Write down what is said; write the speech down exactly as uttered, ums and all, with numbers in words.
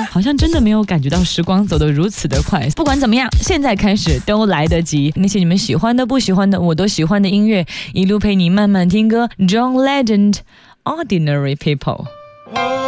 好像真的没有感觉到时光走得如此的快。不管怎么样，现在开始都来得及。那些你们喜欢的、不喜欢的，我都喜欢的音乐，一路陪你慢慢听歌。John Legend，Ordinary People。